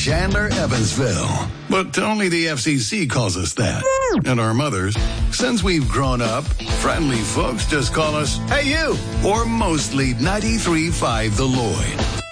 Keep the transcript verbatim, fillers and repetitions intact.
Chandler, Evansville. But only the F C C calls us that. And our mothers, since we've grown up, friendly folks just call us, hey you, or mostly ninety-three point five The Lloyd.